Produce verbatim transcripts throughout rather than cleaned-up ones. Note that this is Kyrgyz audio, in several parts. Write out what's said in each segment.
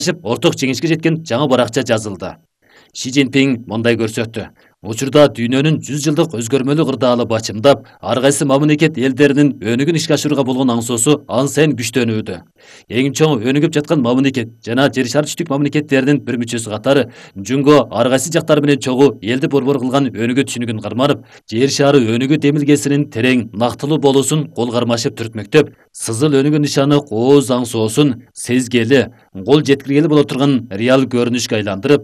орток жеңишке жеткен жаңы баракча жазылды. Ши Цзиньпин мындай көрсөттү. Учурда дүйнөнүн жүз жылдык өзгөрмөлүү кырдаалы бачымдап, ар кайсы мамлекет элдеринин өнүгүн ишке ашырууга болгон аңсоосу ан сайын күчтөнүүдө. Эң чоң өнүгүп жаткан мамлекет жана жер шары түштүк мамлекеттеринин бир мүчөсү катары Жунго ар кайсы жактар менен чогуу элди борбор кылган өнүгүү түшүнүгүн карманып, жер шары өнүгүү демилгесинин терең, нактылуу болуусун кол кармашып түртмөктөп, сызыл өнүгүү нышаны кооз аңсоосун сезгели, кол жеткиргели боло турган реал көрүнүшкө айландырып,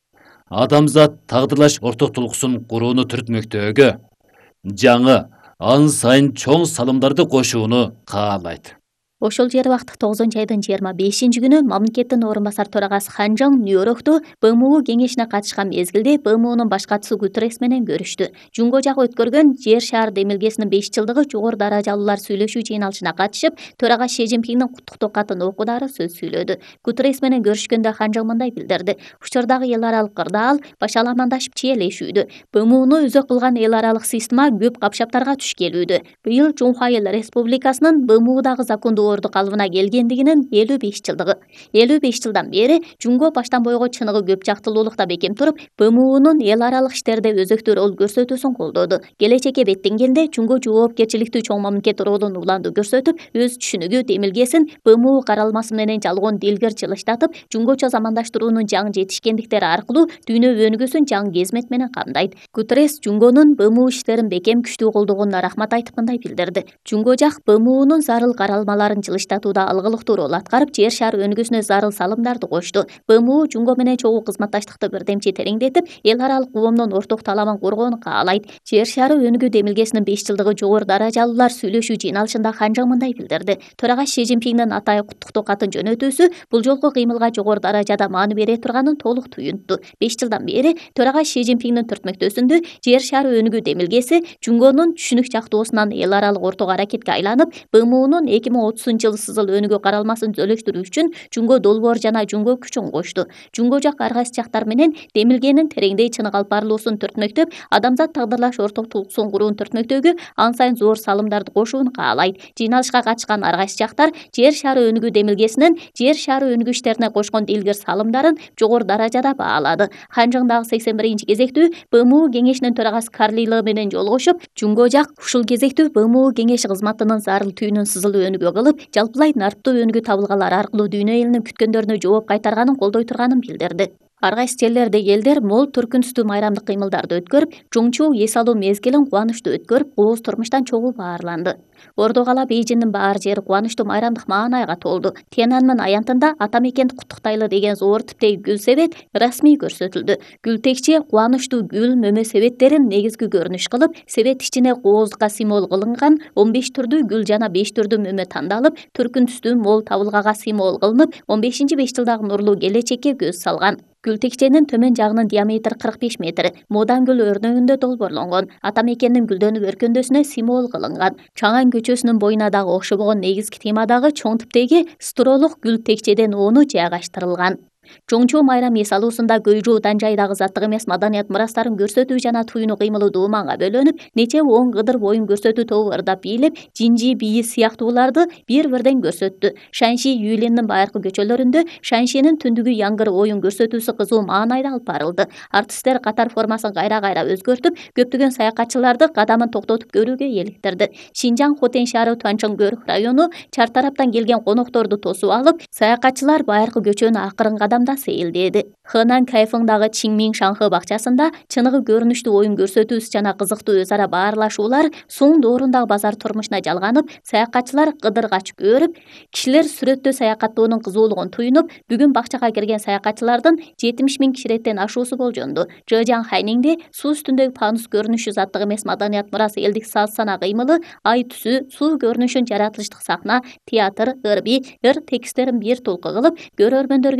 адамзат тагдырлаш орток тулкусын курууну түртмөктөөгө, жаңы, ан сайын чоң салымдарды кошууну каалайт. Ошол жер убакыт тогузунчу айдын жыйырма бешинчи күнү мамлекеттин орун басар төрагасы Хан Жон Нью-Йоркто Б М У кеңешине катышкан мезгилде Б М Унун баш катчысы Гутеррес менен көрүштү. Жунго жак өткөргөн жер шаар демилгесинин беш жылдыгы жогору даражалуулар сүйлөшүү жыйналышына катышып, төрага Ши Цзиньпиндин куттуктоо катын окуудары сөз сүйлөдү. Гутеррес менен көрүшкөндө Хан Жон мындай билдирди. Учурдагы эл аралык кырдаал башаламандашып чиелешүүдө. Б М Уну өзөк кылган эл аралык система көп капшаптарга туш келүүдө. Быйыл Чуңха Эл Республикасынын Б М Удагы закондуу орду калыбына келгендигинин элүү беш жылдыгы. элүү беш жылдан бери Жунго баштан бойго чыныгы көп жактылуулукта бекем туруп, Б М Унун эл аралык иштерде өзөктүү роль көрсөтүүсүн колдоду. Келечекке беттенгенде Жунго жоопкерчиликтүү чоң мамлекет ролун уланды көрсөтүп, өз түшүнүгү демилгесин Б М У каралмасы менен жалгоон дилгир жылыштатып, жунгочо замандаштыруунун жаңы жетишкендиктери аркылуу дүйнө өнүгүүсүн жаңы кезмет менен камдайт. Гутеррес Жунгонун Б М У иштерин бекем күчтүү колдогонуна рахмат айтып мындай билдирди. Жунго жак Б М Унун зарыл каралмаларын жылыштатууда алгылыктуу роль аткарып, жер шары өнүгүүсүнө зарыл салымдарды кошту. Б М У Жунго менен чогуу кызматташтыкты бирдемчи тереңдетип, эл аралык коомдун орток таламын коргоону каалайт. Жер шары өнүгүү демилгесинин беш жылдыгы жогору даражалуулар сүйлөшүү жыйналышында Хан Жон мындай билдирди. Төрага Ши Цзиньпиндин атайы куттуктоо катын жөнөтүүсү бул жолку кыймылга жогору даражада маани бере турганын толук туюнтту. беш жылдан бери төрага Ши Цзиньпиндин түртмөктөөсүндө жер шары өнүгүү демилгеси Жунгонун түшүнүк жактоосунан эл аралык орток аракетке айланып, Б М Унун эки миң отузунчу жылы сызыл өнүгүү каралмасын зөлөштүрүү үчүн Жунго долбоор жана Жунго күчүн кошту. Жунго жак ар кайсы жактар менен демилгенин тереңдей чыныгы алып барылуусун түртмөктөп, адамзат тагдырлаш орток тулкусын курууну түртмөктөөгө ан сайын зор салымдарды кошууну каалайт. Жыйналышка катышкан ар кайсы жактар жер шары өнүгүү демилгесинин жер шары өнүгүү иштерине кошкон дилгир салымдарын жогору даражада баалады. Хан Жон дагы сексен биринчи кезектүү Б М У кеңешинин төрагасы Карлилы менен жолугушуп, Жунго жак ушул кезектүү Б М У кеңеши кызматынын зарыл түйүнүн сызыл өнүгүү кылып, жалпылай нарптуу өнүгүү табылгалары аркылуу дүйнө элинин күткөндөрүнө жооп кайтарганын колдой турганын билдирди. Ар кайсы жерлерде элдер мол түркүнүстүү майрамдык кыймылдарды өткөрүп, Чоңчу эс алуу мезгилин кубанычтуу өткөрүп, кооз турмуштан чогуу баарланды. Ордо кала Бейжиңдин баар жери кубанычтуу майрамдык маанайга толду. Тяньаньмэн аянтында ата мекенди куттуктайлы деген зор типтеги гүл себет расмий көрсөтүлдү. Гүл текче кубанычтуу гүл мөмө себеттерин негизги көрүнүш кылып, себет ичине кооздукка символ кылынган он беш түрдүү гүл жана беш түрдүү мөмө тандалып, түркүн түстүү мол табылгага символ кылынып, он бешинчи беш жылдагы нурлуу келечекке көз салган. Гүл текченин төмөн жагынын диаметри кырк беш метр, модан гүл өрнөгүндө долбоорлонгон. Ата мекендин гүлдөнүп өркөндөөсүнө символ кылынган. Чаңан көчөсүнүн боюна дагы окшобогон негизги темадагы чоң типтеги стролук гүл текчеден ону жайгаштырылган. Чоңчу майрам эс алуусунда Көйжүү Данжайдагы заттык эмес маданият мурастарын көрсөтүү жана туюну кыймылы дууманга бөлөнүп, нече он кыдыр боюн көрсөтүү тобу ырдап бийлеп, жинжи бийи сыяктууларды бир-бирден көрсөттү. Шанши Юйлиндин байыркы көчөлөрүндө Шаншинин түндүгү яңгыр оюн көрсөтүүсү кызуу маанайда алып барылды. Артисттер катар формасын кайра-кайра өзгөртүп, көптөгөн саякатчыларды кадамын токтотуп көрүүгө эликтирди. Шинжаң Хотен шаары Туанчоңгөр району чар тараптан келген конокторду тосуп алып, саякатчылар байыркы көчөнү акырын кадамда сейилдеди. Хэнан Кайфыңдагы Чинмин Шаңхы бакчасында чыныгы көрүнүштүү оюн көрсөтүүсү жана кызыктуу өз ара баарлашуулар Суң доорундагы базар турмушуна жалганып, саякатчылар кыдыргач көрүп, кишилер сүрөттөө саякаттоонун кызуулугун туюнуп, бүгүн бакчага кирген саякатчылардын жетимиш миң киширеттен ашуусу болжонду. Жэжаң Хайнingде суу үстүндөгү панус көрүнүшү заттык эмес маданият мурасы элдик саз сана кыймылы, ай түсү, суу көрүнүшүн жаратылыштык сахна, театр, ырби, ыр тексттерин бир толку кылып, көрөрмөндөргө бир майда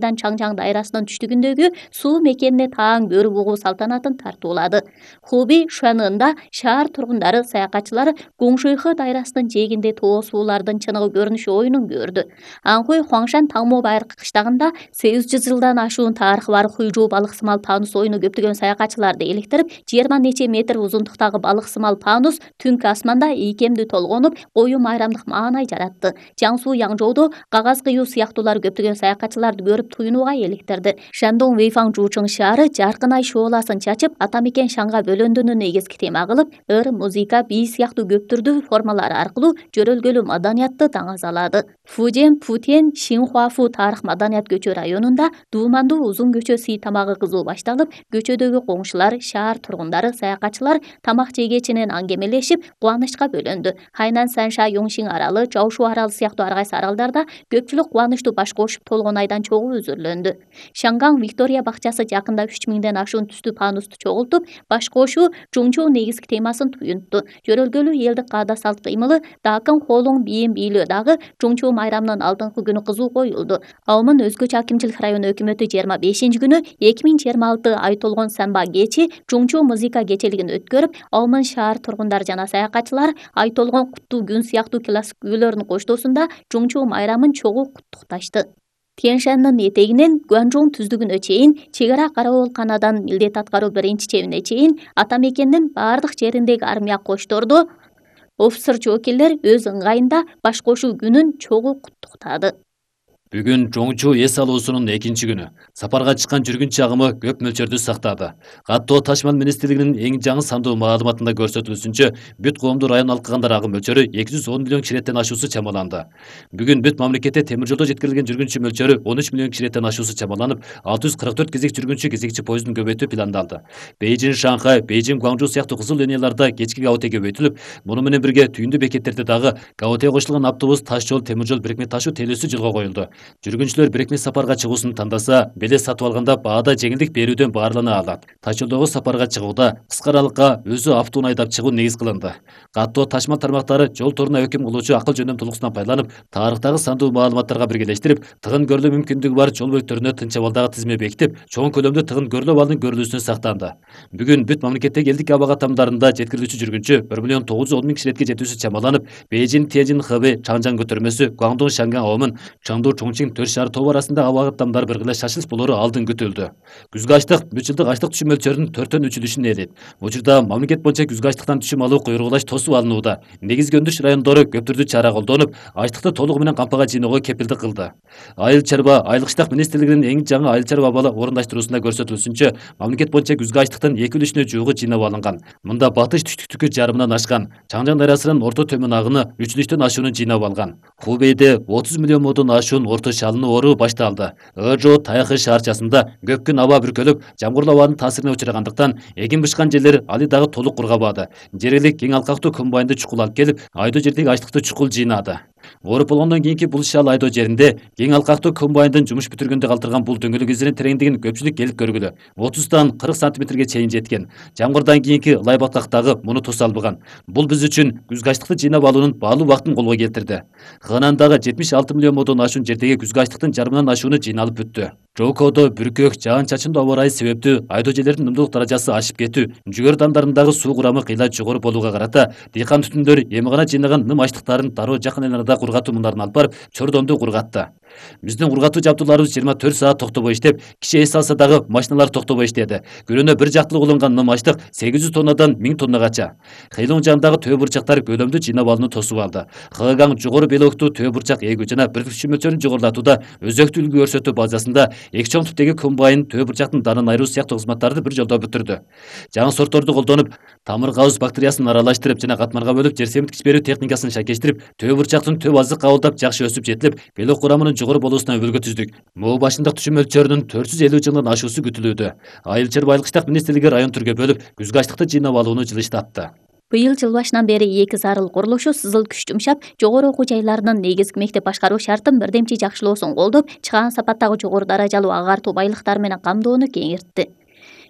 айдан Чаңжаң дайрасынын түштүгүндөгү суу мекенине таң бөрү бугуу салтанатын тартуулады. Хубей Шуанында шаар тургундары, саякатчылар Гуңшуйхы дайрасынын жээгинде тоо суулардын чыныгы көрүнүшү оюнун көрдү. Анхуй Хуаңшан Таңмо байыркы кыштагында сегиз жүз жылдан ашуун тарыхы бар Хуйжуу балык сымал панус оюну көптөгөн саякатчыларды эликтирип, жыйырма нече метр узундуктагы балык сымал панус түнкү асманда ийкемдүү толгонуп, коюу майрамдык маанай жаратты. Жаңсуу Яңжоодо кагаз кыюу сыяктуулар көптөгөн саякатчыларды көрүп туюнууга эликтирди. Шандong Вэйфаң Жучуң шаары жаркын ай шооласын чачып, атамекен Шаңга бөлөндүнү негизги тема кылып, ыр, музыка, бий сыяктуу көп түрдүү формалар аркылуу жөрөлгөлүү маданиятты даңазалады. Фужен, Путен, Шинхуафу тарых маданият көчө районунда дуумандуу узун көчө сый тамагы кызуу башталып, көчөдөгү коңшулар, шаар тургундары, саякатчылар тамак жегечинен аңгемелешип, кубанычка бөлөндү. Хайнан Санша Йоңшиң аралы, Жаошу аралы сыяктуу ар кайсы аралдарда көпчүлүк кубанычтуу баш кошуп толгон айдан чогуу үзүрлөндү. Шангаң Виктория бакчасы жакында үч миңден ашуун түстүү панусту чогултуп, баш кошуу Чуңчу негизги темасын туюнтту. Жөрөлгөлүү элдик каада салт кыймылы Дакын Холуң бийим бийлөө дагы Чуңчу майрамынын алдыңкы күнү кызуу коюлду. Аумун өзгөчө акимчилик району өкмөтү жыйырма бешинчи күнү эки миң жыйырма алты ай толгон самба кечи Чуңчу музыка кечелигин өткөрүп, Аумун шаар тургундары жана саякатчылар ай толгон куттуу күн сыяктуу классик күйлөрдүн коштоосунда Чуңчу майрамын чогуу куттукташты. Тяньшаньнын этегинен Гуанчжоң түздүгүнө чейин, чек ара караболканадан милдет аткаруу биринчи чебине чейин атамекендин бардык жериндеги армия кочтордо офицер жоокерлер өз ыңгайында баш кошуу күнүн чогуу куттуктады. Бүгүн Чоңчу эс алуусунун экинчи күнү. Сапарга чыккан жүргүнчү агымы көп мөлчөрдү сактады. Каттоо Ташман министрлигинин эң жаңы сандуу маалыматында көрсөтүлүшүнчө, бүт коомдуу район алкагандар агым мөлчөрү эки жүз он миллион кишилеттен ашуусу чамаланды. Бүгүн бүт мамлекетте темир жолдо жеткирилген жүргүнчү мөлчөрү он үч миллион кишилеттен ашуусу чамаланып, алты жүз кырк төрт кезек жүргүнчү кезекчи поездун көбөйтүү пландалды. Бейжин, Шанхай, Бейжин, Гуаңжу сыяктуу кызыл линияларда кечки гаоте көбөйтүлүп, муну менен бирге түйүндүү бекеттерде дагы гаоте кошулган автобус, таш жол, темир жол бирикме ташуу телөөсү жолго коюлду. Жүргүнчүлөр бирикме сапарга чыгуусун тандаса, беле сатып алганда баада жеңилдик берүүдөн баарлана алат. Таш жолдогу сапарга чыгууда кыска аралыкка өзү автоунаа айдап чыгуу негиз кылынды. Каттоо Ташман тармактары жол торуна өкүм кылуучу акыл жөндөм тулуксунан пайдаланып, тарыхтагы сандуу маалыматтарга биргелештирип, тыгын көрүлүү мүмкүндүгү бар жол бөлүктөрүнө тынч абалдагы тизме бекитип, чоң көлөмдө тыгын көрүлүү абалынын көрүлүүсүнө сактанды. Бүгүн бүт мамлекеттеги элдик аба каттамдарында жеткирилүүчү жүргүнчү bir миллион тогуз жүз он миң киширетке жетүүсү чамаланып, Бейжин, Тяньшань, Хэбэй, Чаңжаң көтөрмөсү, Гуаңдоң, Шанган, Аумун, Чаңду, Чоңчиң төрт шаар тобу арасында аба каттамдары бир гана шашылыш болору алдын күтүлдү. Күзгү ачлык бүт жылдык ачлык түшүм мөлчөрүнүн төрттөн үч үлүшүн ээлейт. Учурда мамлекет боюнча күзгү ачлыктан түшүм алуу куйругулаш тосуп алынууда. Негизги өндүрүш райондору көп түрдүү чара колдонуп, ачлыкты толугу менен кампага жыйноого кепилдик кылды. Айыл чарба, айылык иштак министрлигинин эң жаңы айыл чарба абалы орундаштыруусунда көрсөтүлүшүнчө, мамлекет боюнча күзгү ачлыктын эки үлүшүнө жуугу жыйнап алынган. Мында батыш түштүктүкү жарымынан ашкан, Чаңжаң дарыясынын орто төмөн агыны үч үлүштөн ашуунун жыйнап алган. Хубейде отуз миллион модон ашуун орто шалынуу ору башталды. Ыжо Таяхы шаарчасында көп күн аба бүркөлүп, жамгырлуу абанын таасирине учурагандыктан эгин бышкан жерлер али дагы толук кургабады. Жергилик кең алкактуу комбайнды чукул алып келип, айдоо жердеги ачлыкты чукул жыйнады. Ооруп болгондон кийинки бул шал айдоо жеринде кең алкактуу комбайндын жумуш бүтүргөндө калтырган бул дөңгөлөк изинин тереңдигин көпчүлүк келип көргүлө. отуздан кырк сантиметрге чейин жеткен. Жамгырдан кийинки лай баткактагы муну тоса албаган. Бул биз үчүн күзгү ачлыкты жыйнап алуунун баалуу убактын колго келтирди. Ханандагы жетимиш алты миллион модон ашуун жердеги күзгү ачлыктын жарымынан ашууну жыйналып бүттү. Жокодо бүркөк, жаан чачындуу аба ырайы себептүү айдоо жерлердин нымдуулук даражасы ашып кетүү, жүгөр дамдарындагы суу курамы кыйла жогору болууга карата, дыйкан түтүндөр эми гана жыйнаган ным ачлыктарын дароо жакын айланада кургатуу мундарын алып барып, Чордонду кургатты. Биздин кургатуу жабдууларыбыз жыйырма төрт саат токтобой иштеп, киши эс алса дагы машиналар токтобой иштеди. Күнүнө бир жактылуу уланган ным ачлык сегиз жүз тоннадан миң тоннагача. Хэйлоң жагындагы төө бурчактар көлөмдүү жыйнап алууну тосуп алды. Хэгаң жогору белоктуу төө бурчак эгүү жана бирдикчи мөлчөрүн жогорулатууда өзөктүү үлгү көрсөтүү базасында эки чоң түптеги комбайн төө бурчактын данын айыруу сыяктуу кызматтарды бир жолдо бүтүрдү. Жаңы сортторду колдонуп, тамыр кабыз бактериясын аралаштырып жана катмарга бөлүп жер семирткич берүү техникасын шакештирип, төө бурчактын төп азык кабылдап жакшы өсүп жетилип, белок курамынын жогору болуусуна өбөлгө түздүк. Могу башындык түшүм мөлчөрүнүн төрт жүз элүү жылдын ашуусу күтүлүүдө. Айыл чарба айылык иштак министрлиги район түргө бөлүп, күзгү ачлыкты жыйнап алууну жылыштатты. Быйыл жыл башынан бери эки зарыл курулушу сызыл күч жумшап, жогору окуу жайларынын негизги мектеп башкаруу шартын бирдемчи жакшылоосун колдоп, чыгаан сапаттагы жогору даражалуу агартуу байлыктары менен камдоону кеңиртти.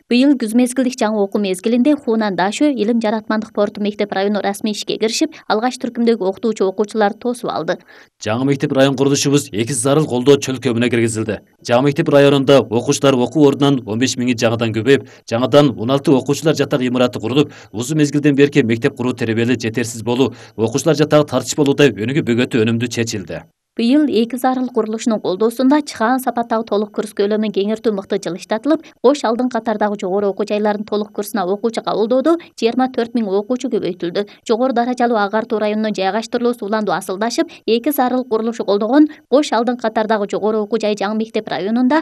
Быйыл күз мезгилдик жаңы окуу мезгилинде Хунан Дашө илим жаратмандык порту мектеп району расмий ишке киришип, алгач түркүмдөгү окутуучу окуучуларды тосуп алды. Жаңы мектеп район курулушубуз эки зарыл колдоо чөл көбүнө киргизилди. Жаңы мектеп районунда окуучулар окуу ордунан он беш миңи жаңыдан көбөйүп, жаңыдан он алты окуучулар жатак имараты курулуп, узун мезгилден берки мектеп куруу теребели жетерсиз болуу, окуучулар жатагы тартыш болууда өнүгүү бөгөтү өнүмдүү чечилди. Быйыл эки зарыл курулушунун колдоосунда чыгаан сапаттагы толук курс көлөмүн кеңейтүү мыкты жылыштатылып, кош алдын катардагы жогору окуу жайлардын толук курсуна окуучу кабылдоодо жыйырма төрт миң окуучу көбөйтүлдү. Жогору даражалуу ак артуу районуна жайгаштырылуу Суландуу асылдашып, эки зарыл курулушу колдогон кош алдын катардагы жогору окуу жай жаңы мектеп районунда